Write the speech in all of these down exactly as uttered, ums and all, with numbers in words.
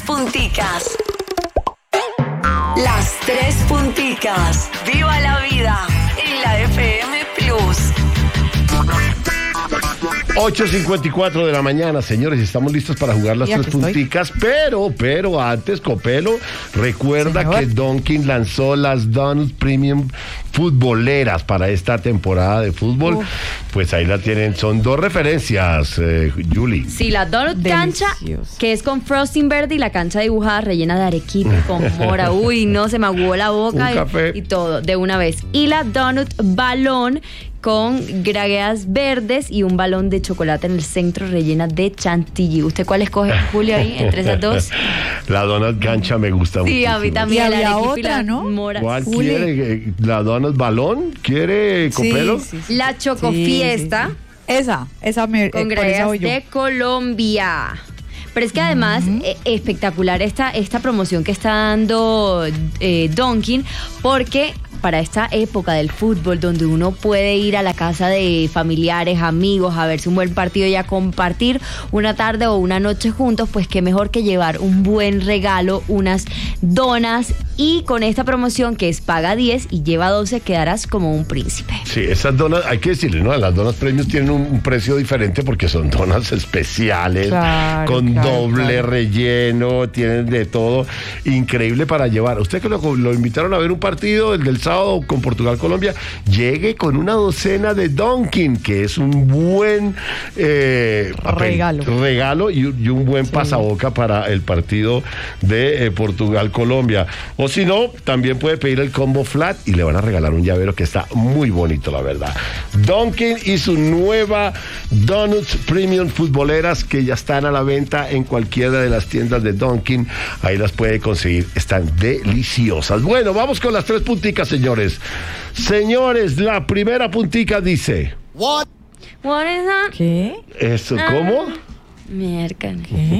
punticas. Las tres punticas. ¡Viva la vida! En la F M Plus. ocho cincuenta y cuatro de la mañana, señores, estamos listos para jugar las Ya tres que estoy. punticas, pero, pero antes, Copelo, recuerda Señor. que Dunkin lanzó las Donuts Premium futboleras para esta temporada de fútbol. Uf. Pues ahí la tienen, son dos referencias, eh, Julie. Sí, la donut cancha, Delicioso. que es con frosting verde, y la cancha dibujada rellena de arequipe con mora. Uy, no, se me aguó la boca Un y, café. y todo, de una vez. Y la donut balón con gragueas verdes y un balón de chocolate en el centro rellena de chantilly. ¿Usted cuál escoge, Julio, ahí, entre esas dos? La donut cancha me gusta mucho. Sí, a mí también. Y la había arequipe y otra, la ¿no? mora. ¿Cuál Juli. quiere? Eh, ¿La donut balón? ¿Quiere, Copelo? Sí, sí, sí. La chocofiesta. Sí, sí, sí. Esa, esa me Con eh, por esa gracias voy yo. de Colombia. Pero es que además, eh, espectacular esta, esta promoción que está dando eh, Dunkin', porque para esta época del fútbol, donde uno puede ir a la casa de familiares, amigos, a verse un buen partido y a compartir una tarde o una noche juntos, pues qué mejor que llevar un buen regalo, unas donas, y con esta promoción que es paga diez y lleva doce, quedarás como un príncipe. Sí, esas donas, hay que decirle, ¿no? Las donas premios tienen un, un precio diferente porque son donas especiales, Claro, con claro, doble claro. relleno, tienen de todo, increíble para llevar. Usted que lo, lo invitaron a ver un partido, el del sábado con Portugal-Colombia, llegue con una docena de Dunkin', que es un buen eh, papel- Regalo. regalo y, y un buen pasaboca para el partido de eh, Portugal-Colombia. O si no, también puede pedir el combo flat y le van a regalar un llavero que está muy bonito, la verdad. Dunkin' y su nueva Donuts Premium futboleras, que ya están a la venta en cualquiera de las tiendas de Dunkin'. Ahí las puede conseguir, están deliciosas. Bueno, vamos con las tres punticas, señores. Señores, la primera puntica dice... What is that? ¿Qué? ¿Eso cómo? Miércoles. ¿Qué?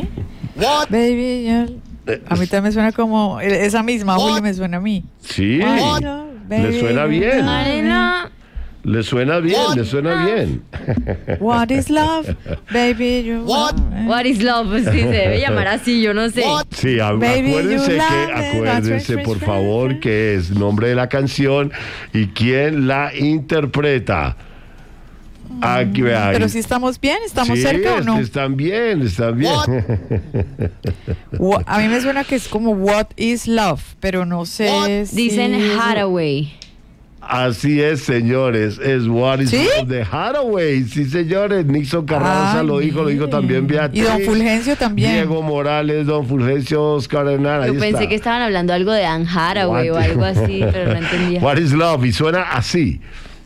Baby, yo- a mí también me suena como esa misma, Julio, me suena a mí. Sí, What? le suena bien. Marina. Le suena bien, le suena bien. What is love, baby? You What is love? Sí, se debe llamar así, yo no sé. Sí, a- Baby, acuérdense you que, love me, acuérdense that's right, por right, favor right. que es nombre de la canción y quién la interpreta. Aquí, vea, Pero ahí. si estamos bien, ¿estamos Sí, cerca o no? están bien, están bien. Wha- A mí me suena que es como What is love, pero no sé si... Dicen Hathaway. Así es, señores, es What is ¿Sí? Love de Hathaway. Sí, señores, Nixon Carranza Ah, lo dijo, lo dijo mire. también Beatriz. Y don Fulgencio también. Diego Morales, don Fulgencio, Oscar Hernán. Yo ahí pensé está. que estaban hablando algo de Anne Hathaway What? o algo así, pero no entendía. What is Love, y suena así.